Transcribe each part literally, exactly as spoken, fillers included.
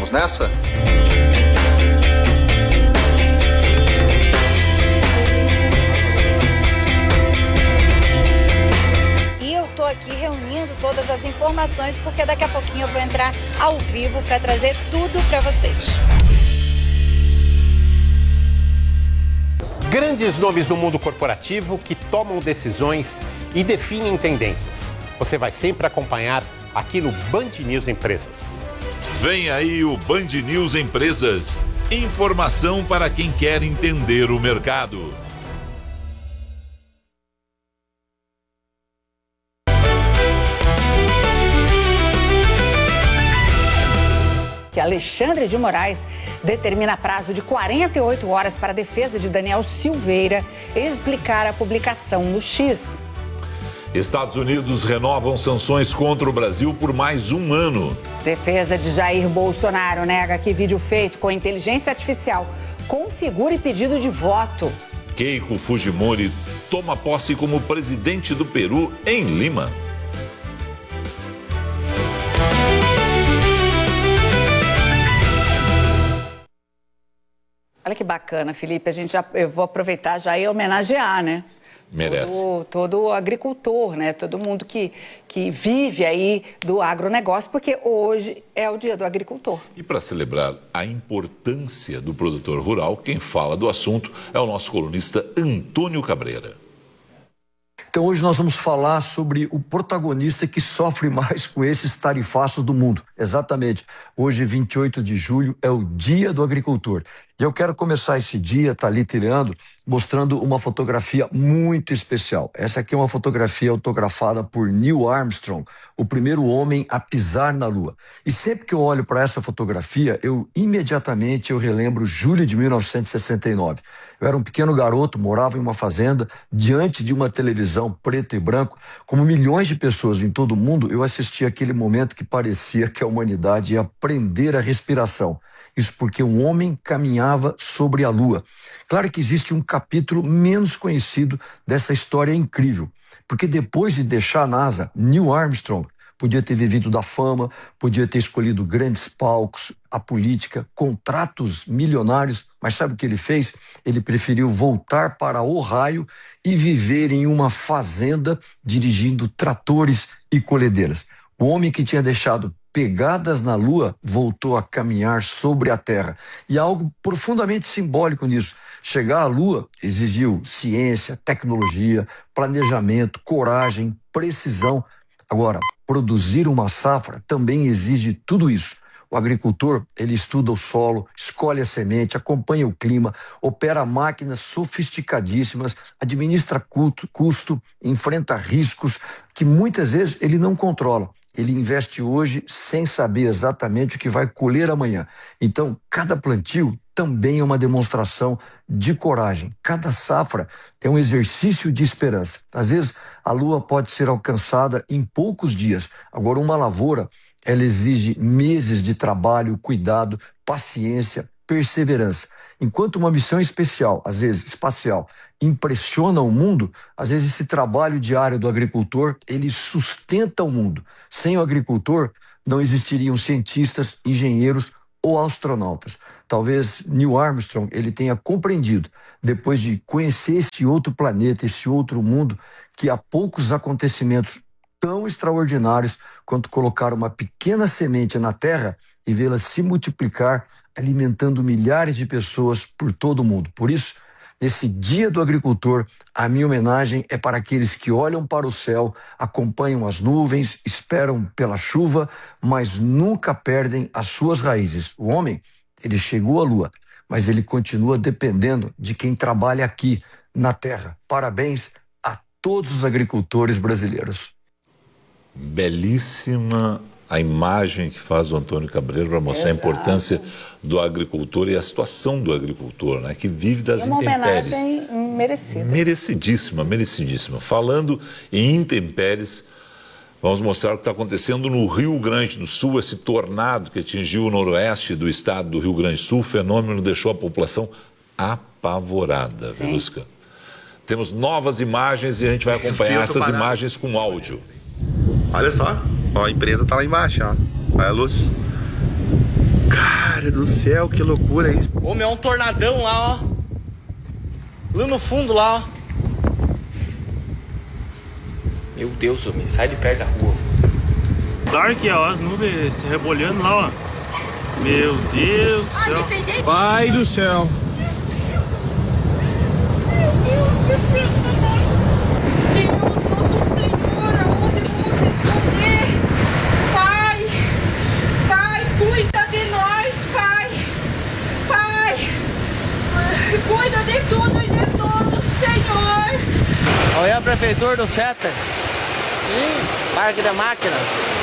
Vamos nessa? Estou aqui reunindo todas as informações porque daqui a pouquinho eu vou entrar ao vivo para trazer tudo para vocês. Grandes nomes do mundo corporativo que tomam decisões e definem tendências. Você vai sempre acompanhar aqui no Band News Empresas. Vem aí o Band News Empresas. Informação para quem quer entender o mercado. Que Alexandre de Moraes determina prazo de quarenta e oito horas para a defesa de Daniel Silveira explicar a publicação no X. Estados Unidos renovam sanções contra o Brasil por mais um ano. Defesa de Jair Bolsonaro nega que vídeo feito com inteligência artificial configure pedido de voto. Keiko Fujimori toma posse como presidente do Peru em Lima. Olha que bacana, Felipe. A gente já, eu vou aproveitar já e homenagear, né? Merece. Todo, todo agricultor, né? Todo mundo que, que vive aí do agronegócio, porque hoje é o dia do agricultor. E para celebrar a importância do produtor rural, quem fala do assunto é o nosso colunista Antônio Cabreira. Então hoje nós vamos falar sobre o protagonista que sofre mais com esses tarifaços do mundo. Exatamente. Hoje, vinte e oito de julho, é o Dia do Agricultor. E eu quero começar esse dia, Thalita e Leandro, mostrando uma fotografia muito especial. Essa aqui é uma fotografia autografada por Neil Armstrong, o primeiro homem a pisar na Lua. E sempre que eu olho para essa fotografia, eu imediatamente eu relembro julho de mil novecentos e sessenta e nove. Eu era um pequeno garoto, morava em uma fazenda, diante de uma televisão preto e branco, como milhões de pessoas em todo o mundo, eu assisti aquele momento que parecia que a humanidade ia prender a respiração. Isso porque um homem caminhava sobre a Lua. Claro que existe um capítulo menos conhecido dessa história incrível, porque depois de deixar a NASA, Neil Armstrong podia ter vivido da fama, podia ter escolhido grandes palcos, a política, contratos milionários, mas sabe o que ele fez? Ele preferiu voltar para Ohio e viver em uma fazenda dirigindo tratores e colhedeiras. O homem que tinha deixado pegadas na Lua voltou a caminhar sobre a Terra. E há algo profundamente simbólico nisso. Chegar à Lua exigiu ciência, tecnologia, planejamento, coragem, precisão. Agora, produzir uma safra também exige tudo isso. O agricultor, ele estuda o solo, escolhe a semente, acompanha o clima, opera máquinas sofisticadíssimas, administra custo, enfrenta riscos que muitas vezes ele não controla. Ele investe hoje sem saber exatamente o que vai colher amanhã. Então, cada plantio também é uma demonstração de coragem. Cada safra é um exercício de esperança. Às vezes, a lua pode ser alcançada em poucos dias. Agora, uma lavoura, ela exige meses de trabalho, cuidado, paciência, perseverança. Enquanto uma missão especial, às vezes espacial, impressiona o mundo, às vezes esse trabalho diário do agricultor, ele sustenta o mundo. Sem o agricultor, não existiriam cientistas, engenheiros ou astronautas. Talvez Neil Armstrong ele tenha compreendido, depois de conhecer esse outro planeta, esse outro mundo, que há poucos acontecimentos tão extraordinários quanto colocar uma pequena semente na terra e vê-la se multiplicar, alimentando milhares de pessoas por todo o mundo. Por isso, nesse Dia do Agricultor, a minha homenagem é para aqueles que olham para o céu, acompanham as nuvens, esperam pela chuva, mas nunca perdem as suas raízes. O homem, ele chegou à lua, mas ele continua dependendo de quem trabalha aqui, na terra. Parabéns a todos os agricultores brasileiros. Belíssima a imagem que faz o Antônio Cabreira para mostrar Exato. A importância do agricultor e a situação do agricultor, né, que vive das uma intempéries. Uma homenagem merecida. Merecidíssima, merecidíssima. Falando em intempéries, vamos mostrar o que está acontecendo no Rio Grande do Sul, esse tornado que atingiu o noroeste do estado do Rio Grande do Sul. O fenômeno deixou a população apavorada, Verusca. Temos novas imagens e a gente vai acompanhar essas parado. imagens com áudio. Olha só, ó, a empresa tá lá embaixo, ó. Olha a luz. Cara do céu, que loucura isso. Ô, meu, é um tornadão lá, ó. Lá no fundo, lá, ó. Meu Deus, homem, sai de perto da rua. Claro que ó, as nuvens se rebolhando lá, ó. Meu Deus do céu. Pai do céu. Deus, nosso Senhor, aonde vamos se esconder? Pai, Pai, cuida de nós, Pai. Pai, cuida de tudo e de todos, Senhor. Olha a prefeitura do Setter. Sim, Parque da Máquina.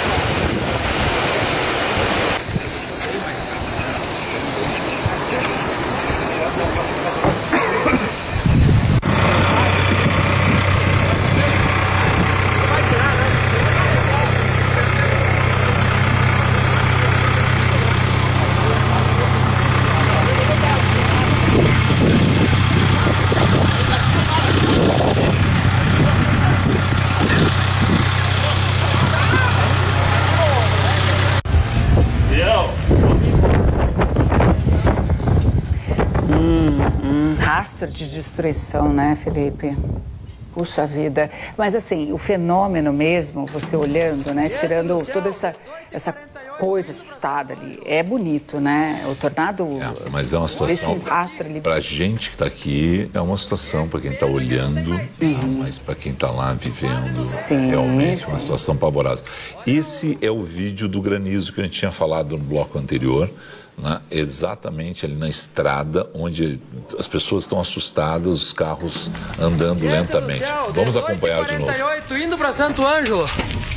Rastro de destruição, né, Felipe? Puxa vida. Mas assim, o fenômeno mesmo, você olhando, né, tirando toda essa, essa coisa assustada ali, é bonito, né? O tornado... É, mas é uma situação, para a gente que está aqui, é uma situação, para quem está olhando, uhum. tá? Mas para quem está lá vivendo, sim, realmente sim. Uma situação pavorosa. Esse é o vídeo do granizo que a gente tinha falado no bloco anterior, né? Exatamente ali na estrada, onde as pessoas estão assustadas, os carros andando Gente lentamente. Céu, vamos acompanhar de novo. Indo para Santo Ângelo.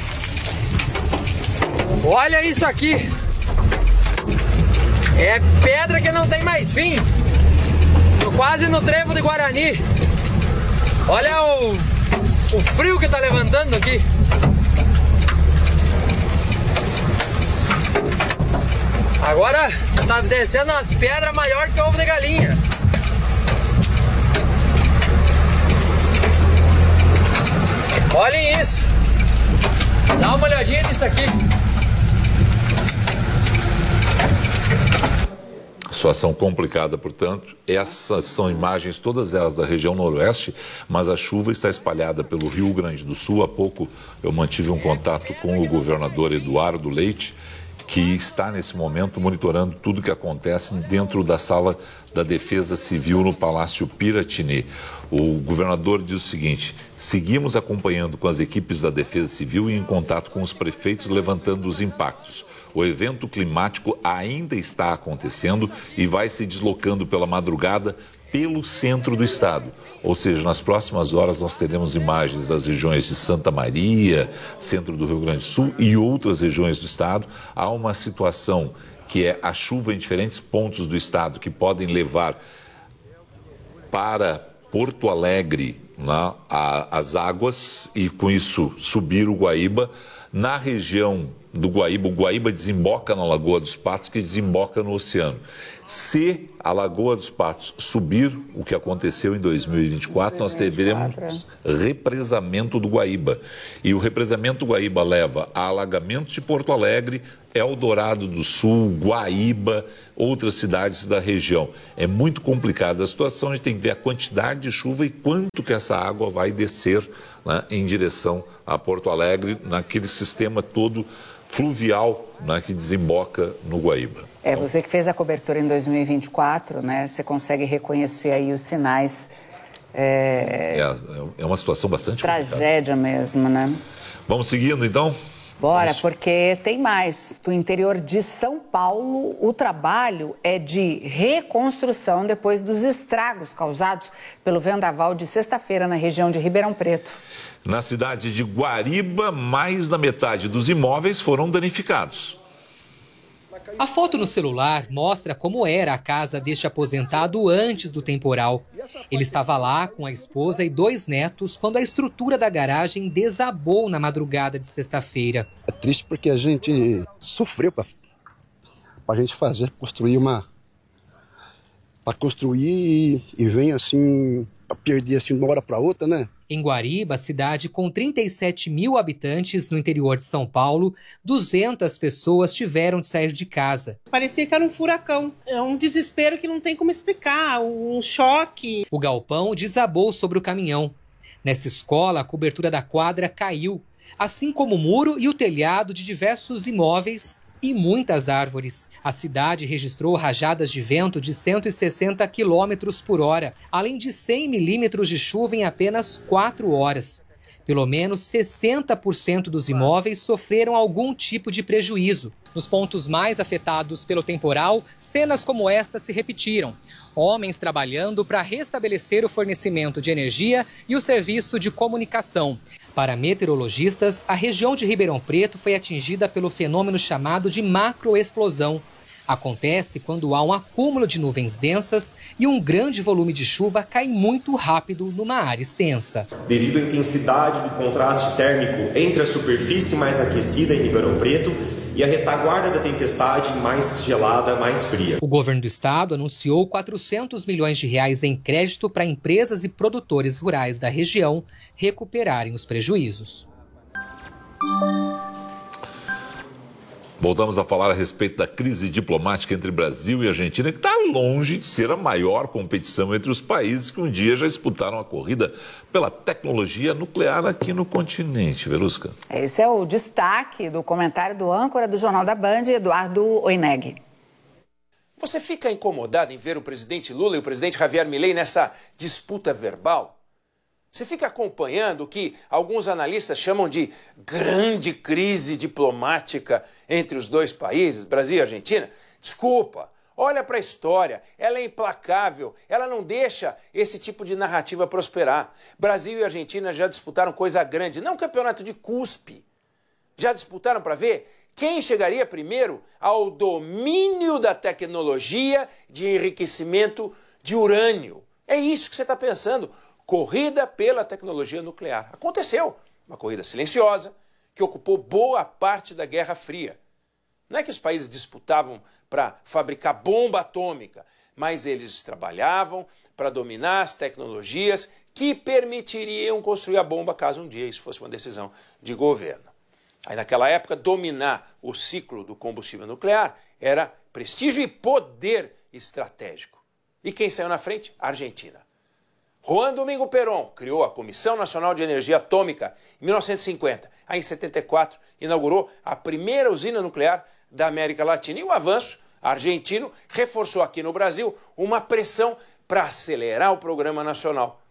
Olha isso aqui. É pedra que não tem mais fim. Tô quase no trevo de Guarani. Olha o, o frio que tá levantando aqui. Agora tá descendo umas pedras maiores que ovo de galinha. Olhem isso. Dá uma olhadinha nisso aqui. Situação complicada, portanto. Essas são imagens, todas elas da região noroeste, mas a chuva está espalhada pelo Rio Grande do Sul. Há pouco eu mantive um contato com o governador Eduardo Leite, que está nesse momento monitorando tudo que acontece dentro da sala da Defesa Civil no Palácio Piratini. O governador diz o seguinte: seguimos acompanhando com as equipes da Defesa Civil e em contato com os prefeitos, levantando os impactos. O evento climático ainda está acontecendo e vai se deslocando pela madrugada pelo centro do estado. Ou seja, nas próximas horas nós teremos imagens das regiões de Santa Maria, centro do Rio Grande do Sul e outras regiões do estado. Há uma situação que é a chuva em diferentes pontos do estado que podem levar para Porto Alegre, né, a, as águas e com isso subir o Guaíba. Na região do Guaíba, o Guaíba desemboca na Lagoa dos Patos, que desemboca no oceano. Se a Lagoa dos Patos subir, o que aconteceu em dois mil e vinte e quatro, nós teremos represamento do Guaíba. E o represamento do Guaíba leva a alagamento de Porto Alegre, Eldorado do Sul, Guaíba, outras cidades da região. É muito complicada a situação, a gente tem que ver a quantidade de chuva e quanto que essa água vai descer, né, em direção a Porto Alegre, naquele sistema todo fluvial, né, que desemboca no Guaíba. É, você que fez a cobertura em dois mil e vinte e quatro, né, você consegue reconhecer aí os sinais. É, é, é uma situação bastante tragédia complicada mesmo, né? Vamos seguindo, então? Bora, porque tem mais. Do interior de São Paulo, o trabalho é de reconstrução depois dos estragos causados pelo vendaval de sexta-feira na região de Ribeirão Preto. Na cidade de Guariba, mais da metade dos imóveis foram danificados. A foto no celular mostra como era a casa deste aposentado antes do temporal. Ele estava lá com a esposa e dois netos quando a estrutura da garagem desabou na madrugada de sexta-feira. É triste porque a gente sofreu para a gente fazer, construir uma... para construir e, e vem assim, para perder assim de uma hora para outra, né? Em Guariba, cidade com trinta e sete mil habitantes no interior de São Paulo, duzentas pessoas tiveram de sair de casa. Parecia que era um furacão, é um desespero que não tem como explicar, um choque. O galpão desabou sobre o caminhão. Nessa escola, a cobertura da quadra caiu, assim como o muro e o telhado de diversos imóveis e muitas árvores. A cidade registrou rajadas de vento de cento e sessenta quilômetros por hora, além de cem milímetros de chuva em apenas quatro horas. Pelo menos sessenta por cento dos imóveis sofreram algum tipo de prejuízo. Nos pontos mais afetados pelo temporal, cenas como esta se repetiram. Homens trabalhando para restabelecer o fornecimento de energia e o serviço de comunicação. Para meteorologistas, a região de Ribeirão Preto foi atingida pelo fenômeno chamado de macroexplosão. Acontece quando há um acúmulo de nuvens densas e um grande volume de chuva cai muito rápido numa área extensa. Devido à intensidade do contraste térmico entre a superfície mais aquecida em Ribeirão Preto e a retaguarda da tempestade mais gelada, mais fria. O governo do estado anunciou quatrocentos milhões de reais em crédito para empresas e produtores rurais da região recuperarem os prejuízos. Voltamos a falar a respeito da crise diplomática entre Brasil e Argentina, que está longe de ser a maior competição entre os países que um dia já disputaram a corrida pela tecnologia nuclear aqui no continente. Verusca. Esse é o destaque do comentário do âncora do Jornal da Band, Eduardo Oineg. Você fica incomodado em ver o presidente Lula e o presidente Javier Milei nessa disputa verbal? Você fica acompanhando o que alguns analistas chamam de grande crise diplomática entre os dois países, Brasil e Argentina? Desculpa, olha para a história, ela é implacável, ela não deixa esse tipo de narrativa prosperar. Brasil e Argentina já disputaram coisa grande, não campeonato de cuspe. Já disputaram para ver quem chegaria primeiro ao domínio da tecnologia de enriquecimento de urânio. É isso que você está pensando. Corrida pela tecnologia nuclear. Aconteceu. Uma corrida silenciosa que ocupou boa parte da Guerra Fria. Não é que os países disputavam para fabricar bomba atômica, mas eles trabalhavam para dominar as tecnologias que permitiriam construir a bomba caso um dia isso fosse uma decisão de governo. Aí naquela época, dominar o ciclo do combustível nuclear era prestígio e poder estratégico. E quem saiu na frente? A Argentina. Juan Domingo Perón criou a Comissão Nacional de Energia Atômica em mil novecentos e cinquenta. Aí, em setenta e quatro, inaugurou a primeira usina nuclear da América Latina. E o avanço argentino reforçou aqui no Brasil uma pressão para acelerar o programa nacional.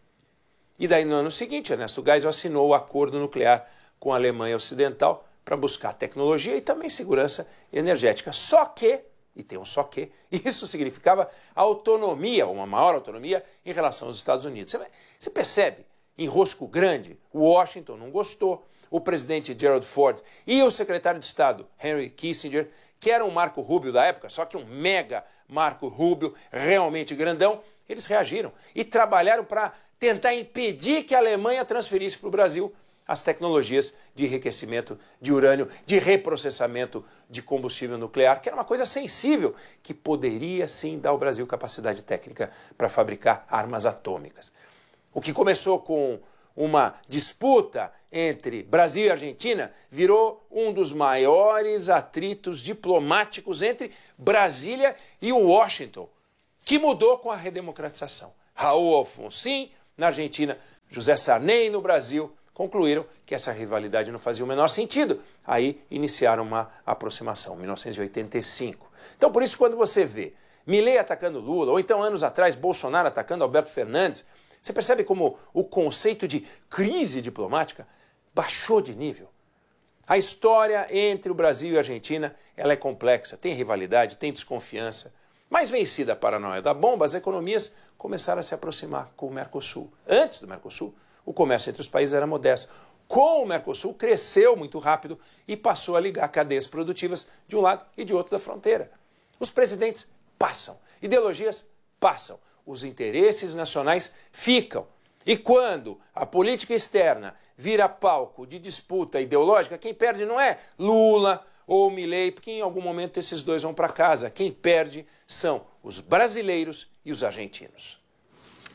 E daí, no ano seguinte, Ernesto Geisel assinou o acordo nuclear com a Alemanha Ocidental para buscar tecnologia e também segurança energética. Só que, e tem um só que, isso significava autonomia, uma maior autonomia em relação aos Estados Unidos. Você, você percebe, em rosco grande, Washington não gostou, o presidente Gerald Ford e o secretário de Estado Henry Kissinger, que era um Marco Rubio da época, só que um mega Marco Rubio, realmente grandão, eles reagiram e trabalharam para tentar impedir que a Alemanha transferisse para o Brasil as tecnologias de enriquecimento de urânio, de reprocessamento de combustível nuclear, que era uma coisa sensível, que poderia sim dar ao Brasil capacidade técnica para fabricar armas atômicas. O que começou com uma disputa entre Brasil e Argentina virou um dos maiores atritos diplomáticos entre Brasília e Washington, que mudou com a redemocratização. Raul Alfonsín, na Argentina, José Sarney, no Brasil, concluíram que essa rivalidade não fazia o menor sentido. Aí iniciaram uma aproximação, em mil novecentos e oitenta e cinco. Então, por isso, quando você vê Milei atacando Lula, ou então, anos atrás, Bolsonaro atacando Alberto Fernandes, você percebe como o conceito de crise diplomática baixou de nível. A história entre o Brasil e a Argentina ela é complexa, tem rivalidade, tem desconfiança. Mas vencida a paranoia da bomba, as economias começaram a se aproximar com o Mercosul. Antes do Mercosul, o comércio entre os países era modesto. Com o Mercosul, cresceu muito rápido e passou a ligar cadeias produtivas de um lado e de outro da fronteira. Os presidentes passam, ideologias passam, os interesses nacionais ficam. E quando a política externa vira palco de disputa ideológica, quem perde não é Lula ou Milei, porque em algum momento esses dois vão para casa. Quem perde são os brasileiros e os argentinos.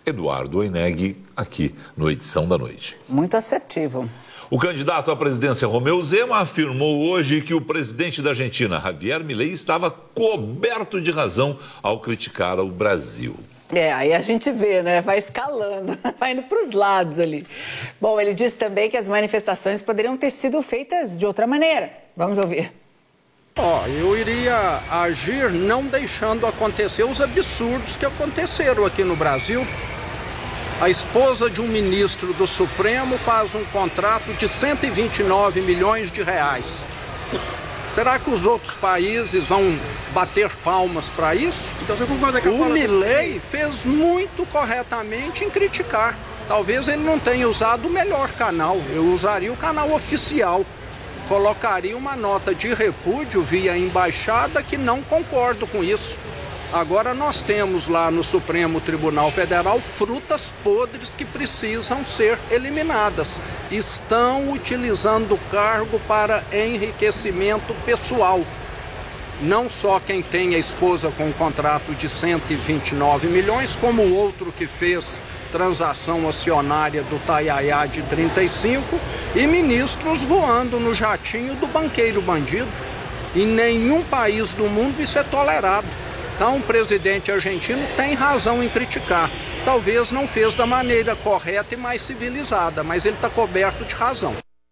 Eduardo Oineg, aqui no Edição da Noite. Muito assertivo. O candidato à presidência Romeu Zema afirmou hoje que o presidente da Argentina, Javier Milei, estava coberto de razão ao criticar o Brasil. É, aí a gente vê, né? Vai escalando, vai indo para os lados ali. Bom, ele disse também que as manifestações poderiam ter sido feitas de outra maneira. Vamos ouvir. Ó, oh, eu iria agir não deixando acontecer os absurdos que aconteceram aqui no Brasil. A esposa de um ministro do Supremo faz um contrato de cento e vinte e nove milhões de reais. Será que os outros países vão bater palmas para isso? Então você concorda que a O fala Milei fez muito corretamente em criticar. Talvez ele não tenha usado o melhor canal. Eu usaria o canal oficial. Colocaria uma nota de repúdio via embaixada que não concordo com isso. Agora nós temos lá no Supremo Tribunal Federal frutas podres que precisam ser eliminadas. Estão utilizando o cargo para enriquecimento pessoal. Não só quem tem a esposa com um contrato de cento e vinte e nove milhões, como o outro que fez transação acionária do Taiaiá de trinta e cinco, e ministros voando no jatinho do banqueiro bandido. Em nenhum país do mundo isso é tolerado. Então, o presidente argentino tem razão em criticar. Talvez não fez da maneira correta e mais civilizada, mas ele está coberto de razão.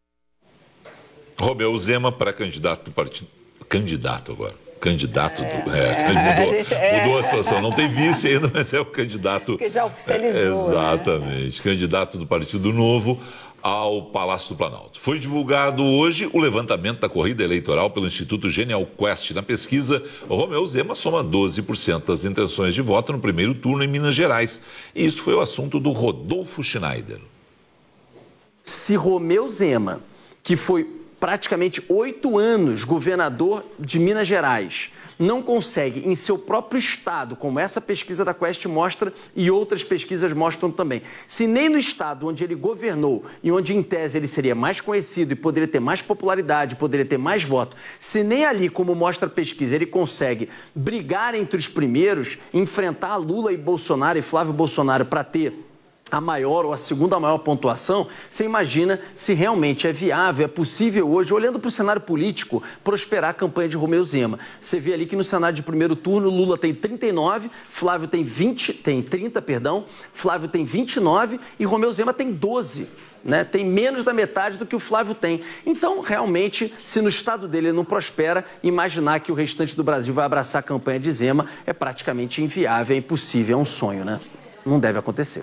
Romeu Zema, pré-candidato do partido. Candidato agora. Candidato é, do. É, é, mudou, a gente, é, mudou a situação. Não tem vice ainda, mas é o candidato. Que já oficializou. É, exatamente. Né? Candidato do Partido Novo ao Palácio do Planalto. Foi divulgado hoje o levantamento da corrida eleitoral pelo Instituto Genial Quest. Na pesquisa, o Romeu Zema soma doze por cento das intenções de voto no primeiro turno em Minas Gerais. E isso foi o assunto do Rodolfo Schneider. Se Romeu Zema, que foi praticamente oito anos governador de Minas Gerais, não consegue em seu próprio estado, como essa pesquisa da Quest mostra e outras pesquisas mostram também, se nem no estado onde ele governou e onde em tese ele seria mais conhecido e poderia ter mais popularidade, poderia ter mais voto, se nem ali, como mostra a pesquisa, ele consegue brigar entre os primeiros, enfrentar Lula e Bolsonaro e Flávio Bolsonaro para ter a maior ou a segunda maior pontuação, você imagina se realmente é viável, é possível hoje, olhando para o cenário político, prosperar a campanha de Romeu Zema. Você vê ali que no cenário de primeiro turno, Lula tem trinta e nove, Flávio tem vinte, tem trinta, perdão, Flávio tem vinte e nove e Romeu Zema tem doze. Né? Tem menos da metade do que o Flávio tem. Então, realmente, se no estado dele ele não prospera, imaginar que o restante do Brasil vai abraçar a campanha de Zema é praticamente inviável, é impossível, é um sonho, né? Não deve acontecer.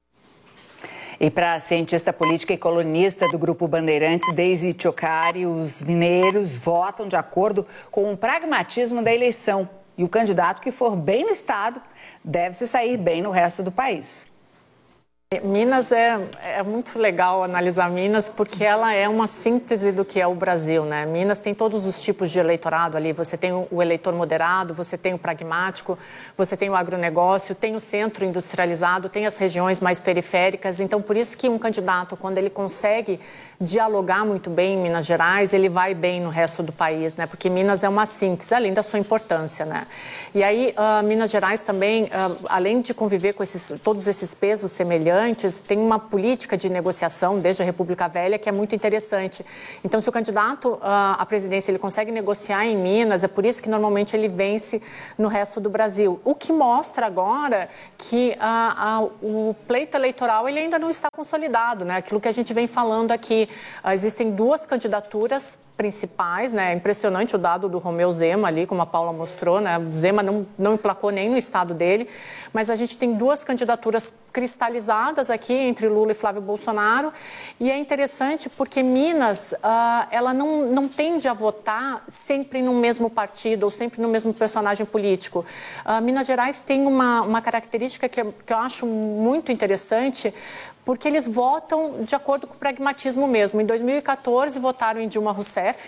E para a cientista política e colunista do Grupo Bandeirantes, Deise Ciocari, os mineiros votam de acordo com o pragmatismo da eleição. E o candidato que for bem no estado deve se sair bem no resto do país. Minas é, é muito legal analisar Minas porque ela é uma síntese do que é o Brasil, né? Minas tem todos os tipos de eleitorado ali. Você tem o eleitor moderado, você tem o pragmático, você tem o agronegócio, tem o centro industrializado, tem as regiões mais periféricas. Então, por isso que um candidato, quando ele consegue dialogar muito bem em Minas Gerais, ele vai bem no resto do país, né? Porque Minas é uma síntese, além da sua importância, né? E aí, uh, Minas Gerais também, uh, além de conviver com esses, todos esses pesos semelhantes, tem uma política de negociação desde a República Velha que é muito interessante. Então, se o candidato uh, à presidência ele consegue negociar em Minas, é por isso que normalmente ele vence no resto do Brasil. O que mostra agora que uh, uh, o pleito eleitoral ele ainda não está consolidado, né? Aquilo que a gente vem falando aqui. Uh, existem duas candidaturas principais, né? É impressionante o dado do Romeu Zema ali, como a Paula mostrou, né? O Zema não, não emplacou nem no estado dele, mas a gente tem duas candidaturas cristalizadas aqui entre Lula e Flávio Bolsonaro e é interessante porque Minas, uh, ela não, não tende a votar sempre no mesmo partido ou sempre no mesmo personagem político. Uh, Minas Gerais tem uma, uma característica que, que eu acho muito interessante, porque eles votam de acordo com o pragmatismo mesmo. Em dois mil e quatorze, votaram em Dilma Rousseff,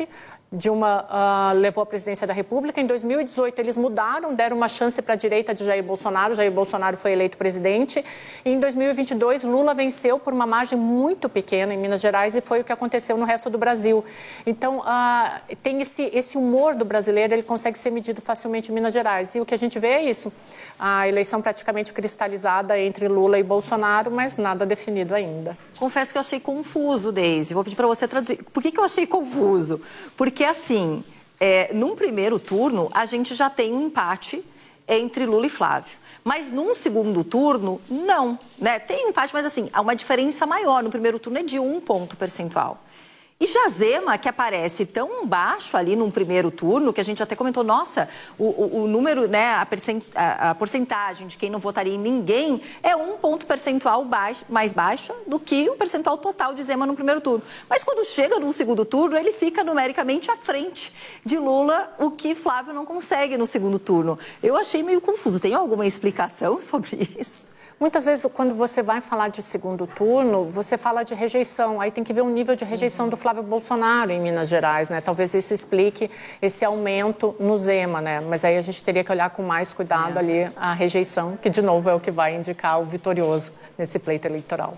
Dilma uh, levou a presidência da República. Em dois mil e dezoito, eles mudaram, deram uma chance para a direita de Jair Bolsonaro. Jair Bolsonaro foi eleito presidente. E em dois mil e vinte e dois, Lula venceu por uma margem muito pequena em Minas Gerais e foi o que aconteceu no resto do Brasil. Então, uh, tem esse, esse humor do brasileiro, ele consegue ser medido facilmente em Minas Gerais. E o que a gente vê é isso, a eleição praticamente cristalizada entre Lula e Bolsonaro, mas nada definido ainda. Confesso que eu achei confuso, Deise. Vou pedir para você traduzir. Por que que eu achei confuso? Porque, assim, é, num primeiro turno, a gente já tem um empate entre Lula e Flávio. Mas num segundo turno, não. Né? Tem empate, mas, assim, há uma diferença maior. No primeiro turno é de um ponto percentual. E Jazema, que aparece tão baixo ali num primeiro turno, que a gente até comentou, nossa, o, o, o número, né, a, percent, a, a porcentagem de quem não votaria em ninguém é um ponto percentual baixo, mais baixa do que o percentual total de Zema no primeiro turno. Mas quando chega no segundo turno, ele fica numericamente à frente de Lula, o que Flávio não consegue no segundo turno. Eu achei meio confuso. Tem alguma explicação sobre isso? Muitas vezes, quando você vai falar de segundo turno, você fala de rejeição. Aí tem que ver o nível de rejeição do Flávio Bolsonaro em Minas Gerais, né? Talvez isso explique esse aumento no Zema, né? Mas aí a gente teria que olhar com mais cuidado é. ali a rejeição, que, de novo, é o que vai indicar o vitorioso nesse pleito eleitoral.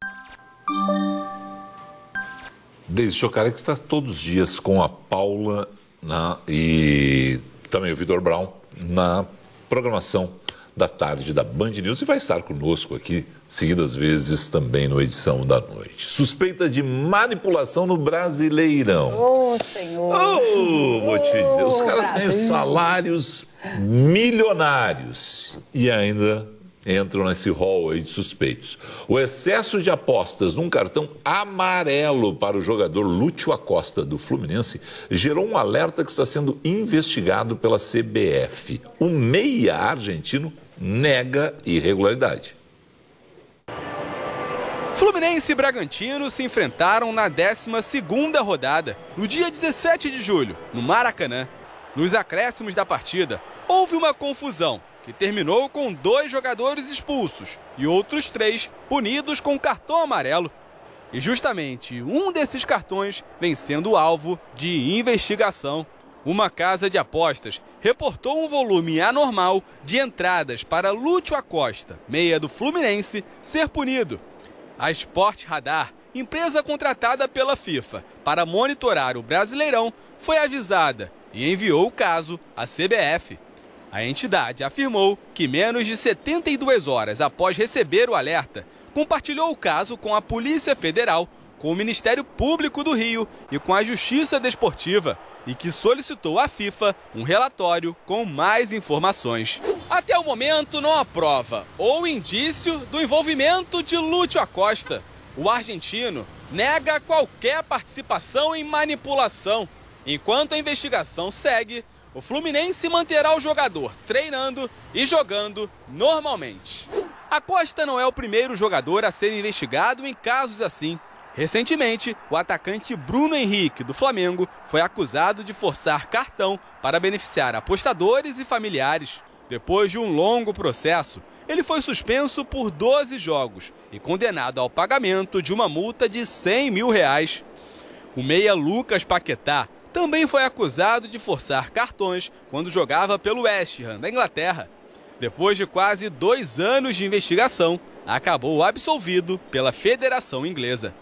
Desde Chocara, que está todos os dias com a Paula na, e também o Vitor Brown na programação da tarde da Band News e vai estar conosco aqui, seguidas vezes também no Edição da Noite. Suspeita de manipulação no Brasileirão. Ô, oh, senhor! Oh, vou te dizer, os oh, caras ganham salários milionários e ainda entram nesse rol aí de suspeitos. O excesso de apostas num cartão amarelo para o jogador Lúcio Acosta, do Fluminense, gerou um alerta que está sendo investigado pela C B F. O meia argentino nega irregularidade. Fluminense e Bragantino se enfrentaram na décima segunda rodada, no dia dezessete de julho, no Maracanã. Nos acréscimos da partida, houve uma confusão que terminou com dois jogadores expulsos e outros três punidos com cartão amarelo. E justamente um desses cartões vem sendo alvo de investigação. Uma casa de apostas reportou um volume anormal de entradas para Lúcio Acosta, meia do Fluminense, ser punido. A Sport Radar, empresa contratada pela FIFA para monitorar o Brasileirão, foi avisada e enviou o caso à C B F. A entidade afirmou que menos de setenta e duas horas após receber o alerta, compartilhou o caso com a Polícia Federal, com o Ministério Público do Rio e com a Justiça Desportiva, e que solicitou à FIFA um relatório com mais informações. Até o momento não há prova ou indício do envolvimento de Lúcio Acosta. O argentino nega qualquer participação em manipulação. Enquanto a investigação segue, o Fluminense manterá o jogador treinando e jogando normalmente. Acosta não é o primeiro jogador a ser investigado em casos assim. Recentemente, o atacante Bruno Henrique, do Flamengo, foi acusado de forçar cartão para beneficiar apostadores e familiares. Depois de um longo processo, ele foi suspenso por doze jogos e condenado ao pagamento de uma multa de cem mil reais. O meia Lucas Paquetá também foi acusado de forçar cartões quando jogava pelo West Ham, da Inglaterra. Depois de quase dois anos de investigação, acabou absolvido pela Federação Inglesa.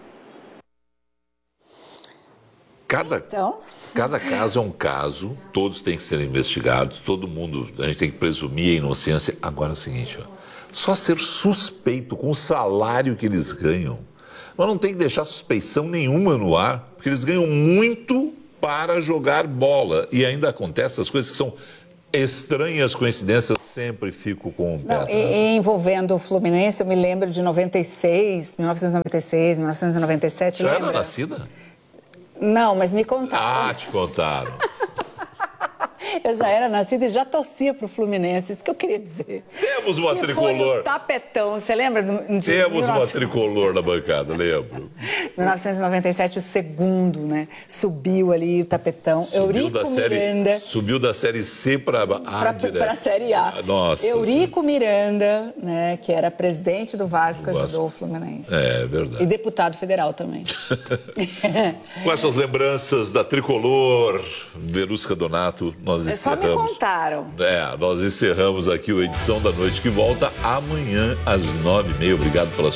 Cada, então... cada caso é um caso, todos têm que ser investigados, todo mundo, a gente tem que presumir a inocência. Agora é o seguinte, ó, só ser suspeito com o salário que eles ganham, mas não tem que deixar suspeição nenhuma no ar, porque eles ganham muito para jogar bola. E ainda acontece essas coisas que são estranhas coincidências, eu sempre fico com o pé atrás. E envolvendo o Fluminense, eu me lembro de noventa e seis, mil novecentos e noventa e seis, mil novecentos e noventa e sete. Já lembra? era nascida? Não, mas me contaram. Ah, te contaram. Eu já era nascida e já torcia para o Fluminense, isso que eu queria dizer. Temos uma e tricolor. Foi um tapetão, você lembra? De Temos uma tricolor na bancada, lembro. mil novecentos e noventa e sete, o segundo, né? Subiu ali o tapetão. Subiu Eurico da série, Miranda. Subiu da série C para A direto. Para a série A. Nossa. Eurico sim. Miranda, né? Que era presidente do Vasco, Vasco. ajudou o Fluminense. É, verdade. E deputado federal também. Com essas lembranças da Tricolor, Verusca Donato, nós é, encerramos. Só me contaram. É, nós encerramos aqui a edição da noite que volta amanhã às nove e meia. Obrigado pela